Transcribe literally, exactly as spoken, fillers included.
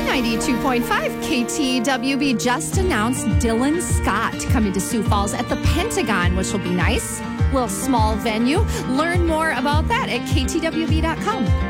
ninety-two point five K T W B just announced Dylan Scott coming to Sioux Falls at the Pentagon, which will be nice. Little small venue. Learn more about that at K T W B dot com.